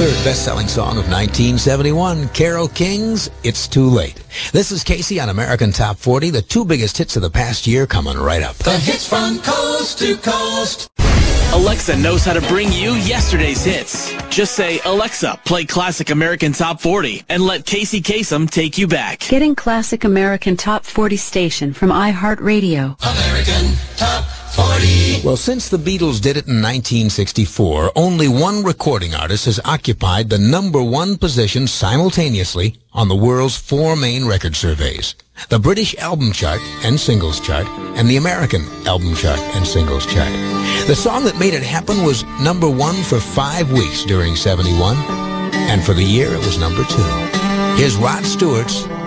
third best-selling song of 1971, Carole King's It's Too Late. This is Casey on American Top 40, the two biggest hits of the past year coming right up. The hits from coast to coast. Alexa knows how to bring you yesterday's hits. Just say, Alexa, play Classic American Top 40, and let Casey Kasem take you back. Getting Classic American Top 40 station from iHeartRadio. American Top 40. Well, since the Beatles did it in 1964, only one recording artist has occupied the number one position simultaneously on the world's four main record surveys: the British Album Chart and Singles Chart, and the American Album Chart and Singles Chart. The song that made it happen was number one for 5 weeks during '71, and for the year it was number two. Here's Rod Stewart's